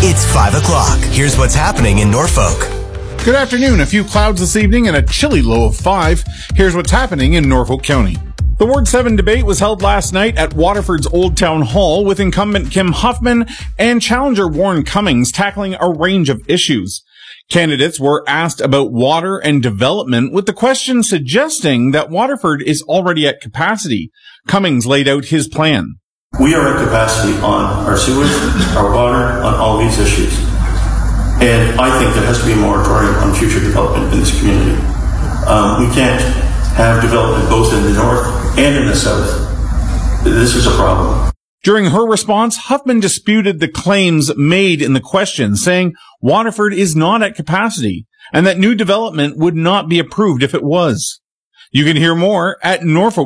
It's 5 o'clock. Here's what's happening in Norfolk. Good afternoon. A few clouds this evening and a chilly low of 5. Here's what's happening in Norfolk County. The Ward 7 debate was held last night at Waterford's Old Town Hall with incumbent Kim Huffman and challenger Warren Cummings tackling a range of issues. Candidates were asked about water and development with the question suggesting that Waterford is already at capacity. Cummings laid out his plan. We are at capacity on our sewage, our water, on all these issues. And I think there has to be a moratorium on future development in this community. We can't have development both in the north and in the south. This is a problem. During her response, Huffman disputed the claims made in the question, saying Waterford is not at capacity and that new development would not be approved if it was. You can hear more at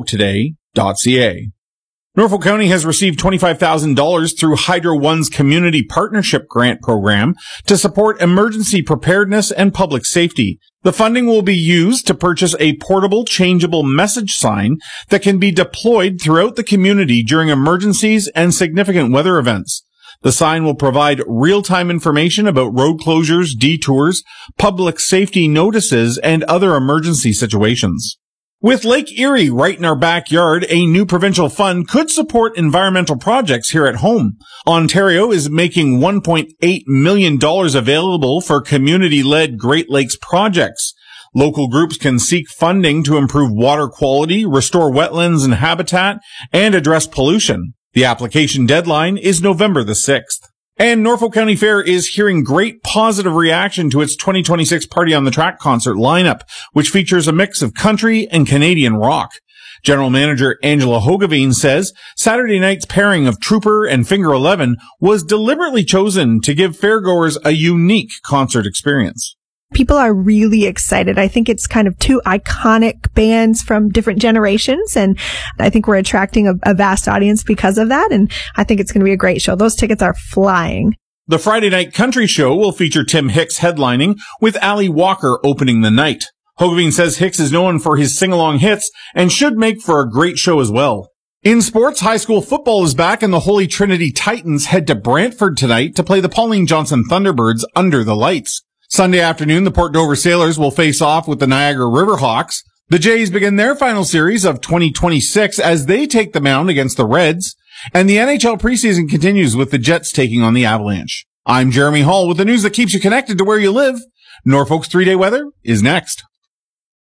norfolktoday.ca. Norfolk County has received $25,000 through Hydro One's Community Partnership Grant Program to support emergency preparedness and public safety. The funding will be used to purchase a portable, changeable message sign that can be deployed throughout the community during emergencies and significant weather events. The sign will provide real-time information about road closures, detours, public safety notices, and other emergency situations. With Lake Erie right in our backyard, a new provincial fund could support environmental projects here at home. Ontario is making $1.8 million available for community-led Great Lakes projects. Local groups can seek funding to improve water quality, restore wetlands and habitat, and address pollution. The application deadline is November the 6th. And Norfolk County Fair is hearing great positive reaction to its 2026 Party on the Track concert lineup, which features a mix of country and Canadian rock. General Manager Angela Hogeveen says Saturday night's pairing of Trooper and Finger 11 was deliberately chosen to give fairgoers a unique concert experience. People are really excited. I think it's kind of two iconic bands from different generations, and I think we're attracting a vast audience because of that, and I think it's going to be a great show. Those tickets are flying. The Friday night country show will feature Tim Hicks headlining, with Ali Walker opening the night. Hogeveen says Hicks is known for his sing-along hits and should make for a great show as well. In sports, high school football is back, and the Holy Trinity Titans head to Brantford tonight to play the Pauline Johnson Thunderbirds under the lights. Sunday afternoon, the Port Dover Sailors will face off with the Niagara Riverhawks. The Jays begin their final series of 2026 as they take the mound against the Reds. And the NHL preseason continues with the Jets taking on the Avalanche. I'm Jeremy Hall with the news that keeps you connected to where you live. Norfolk's 3-day weather is next.